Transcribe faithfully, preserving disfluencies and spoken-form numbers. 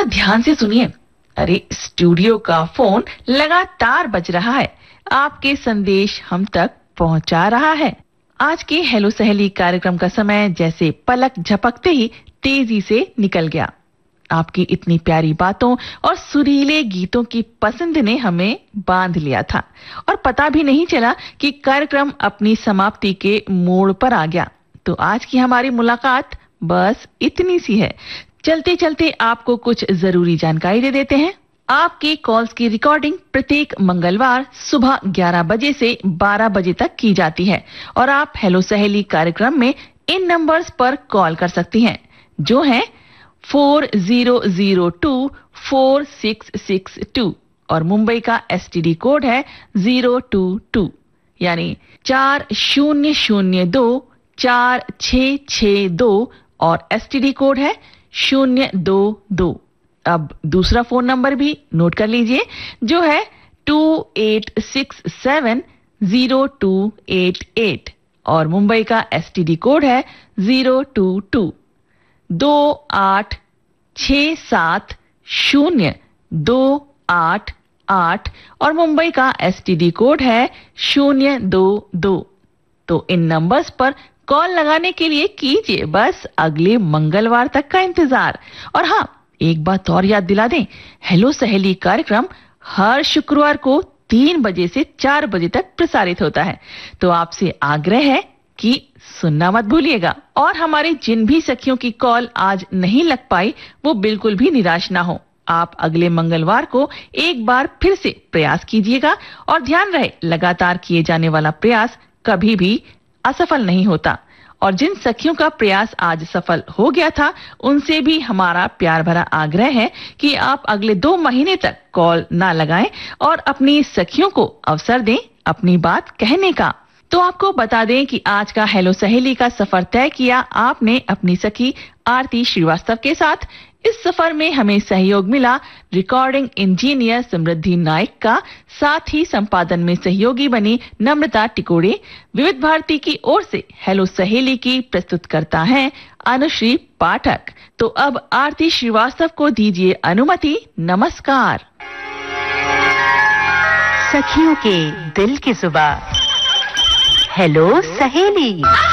जरा ध्यान से सुनिए। अरे स्टूडियो का फोन लगातार बज रहा है, आपके संदेश हम तक पहुंचा रहा है। आज के हेलो सहेली कार्यक्रम का समय जैसे पलक झपकते ही तेजी से निकल गया। आपकी इतनी प्यारी बातों और सुरीले गीतों की पसंद ने हमें बांध लिया था और पता भी नहीं चला कि कार्यक्रम अपनी समाप्ति के मोड़ पर आ गया। तो आज की हमारी मुलाकात बस इतनी सी है। चलते चलते आपको कुछ जरूरी जानकारी दे देते हैं। आपके कॉल्स की रिकॉर्डिंग प्रत्येक मंगलवार सुबह ग्यारह बजे से बारह बजे तक की जाती है और आप हेलो सहेली कार्यक्रम में इन नंबर्स पर कॉल कर सकती हैं, जो हैं four zero zero to four six six to और मुंबई का एसटीडी कोड है जीरो टू टू, यानी चार शून्य शून्य दो चार छः छः दो और एसटीडी कोड है शून्य दो दो। अब दूसरा फोन नंबर भी नोट कर लीजिए, जो है to eight six seven zero to eight eight और मुंबई का एसटीडी कोड है जीरो टू टू। दो आठ छः सात शून्य दो आठ आठ और मुंबई का एसटीडी कोड है शून्य दो दो। तो इन नंबर्स पर कॉल लगाने के लिए कीजिए बस अगले मंगलवार तक का इंतजार। और हाँ, एक बात और याद दिला दें, हेलो सहेली कार्यक्रम हर शुक्रवार को तीन बजे से चार बजे तक प्रसारित होता है। तो आपसे आग्रह है कि सुनना मत भूलिएगा। और हमारे जिन भी सखियों की कॉल आज नहीं लग पाई, वो बिल्कुल भी निराश ना हो। आप अगले मंगलवार को एक बार फिर से प्रयास कीजिएगा और ध्यान रहे, लगातार किए जाने वाला प्रयास कभी भी असफल नहीं होता। और जिन सखियों का प्रयास आज सफल हो गया था, उनसे भी हमारा प्यार भरा आग्रह है कि आप अगले दो महीने तक कॉल ना लगाएं और अपनी सखियों को अवसर दें अपनी बात कहने का। तो आपको बता दें कि आज का हेलो सहेली का सफर तय किया आपने अपनी सखी आरती श्रीवास्तव के साथ। इस सफर में हमें सहयोग मिला रिकॉर्डिंग इंजीनियर समृद्धि नायक का, साथ ही संपादन में सहयोगी बनी नम्रता टिकोड़े। विविध भारती की ओर से हेलो सहेली की प्रस्तुत करता है अनुश्री पाठक। तो अब आरती श्रीवास्तव को दीजिए अनुमति। नमस्कार। सखियों के दिल की जुबान, हेलो सहेली।